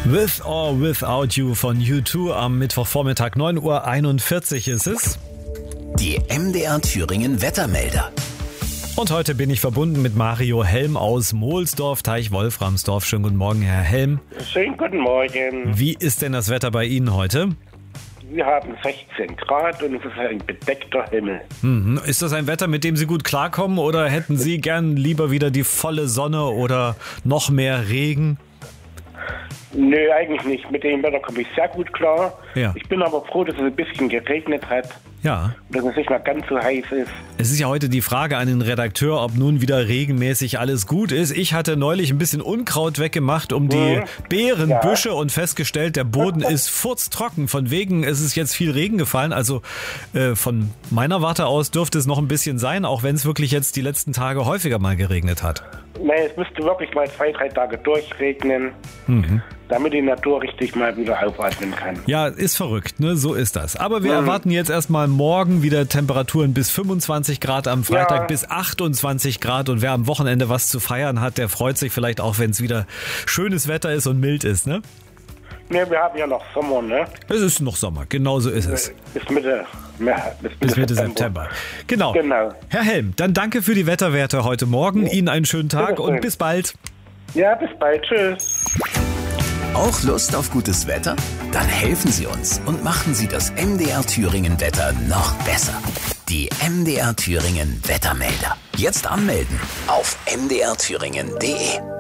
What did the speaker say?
With or Without You von U2 am Mittwochvormittag, 9:41 Uhr ist es. Die MDR Thüringen Wettermelder. Und heute bin ich verbunden mit Mario Helm aus Mohlsdorf, Teich Wolframsdorf. Schönen guten Morgen, Herr Helm. Schönen guten Morgen. Wie ist denn das Wetter bei Ihnen heute? Wir haben 16 Grad und es ist ein bedeckter Himmel. Ist das ein Wetter, mit dem Sie gut klarkommen, oder hätten Sie gern lieber wieder die volle Sonne oder noch mehr Regen? Nö, eigentlich nicht. Mit dem Wetter komme ich sehr gut klar. Ja. Ich bin aber froh, dass es ein bisschen geregnet hat. Ja. Dass es nicht mehr ganz so heiß ist. Es ist ja heute die Frage an den Redakteur, ob nun wieder regenmäßig alles gut ist. Ich hatte neulich ein bisschen Unkraut weggemacht um die Beerenbüsche und festgestellt, der Boden ist furztrocken. Von wegen ist es jetzt viel Regen gefallen. Also von meiner Warte aus dürfte es noch ein bisschen sein, auch wenn es wirklich jetzt die letzten Tage häufiger mal geregnet hat. Nee, es müsste wirklich mal 2-3 Tage durchregnen, damit die Natur richtig mal wieder aufatmen kann. Ja, ist verrückt, ne? So ist das. Aber wir erwarten jetzt erstmal morgen wieder Temperaturen bis 25 Grad, am Freitag bis 28 Grad. Und wer am Wochenende was zu feiern hat, der freut sich vielleicht auch, wenn es wieder schönes Wetter ist und mild ist, ne? Ne, wir haben ja noch Sommer, ne? Es ist noch Sommer, genau so ist es. Bis Mitte September. Genau. Genau. Herr Helm, dann danke für die Wetterwerte heute Morgen. Ihnen einen schönen Tag und bis bald. Ja, bis bald. Tschüss. Auch Lust auf gutes Wetter? Dann helfen Sie uns und machen Sie das MDR Thüringen Wetter noch besser. Die MDR Thüringen Wettermelder. Jetzt anmelden auf mdrthüringen.de.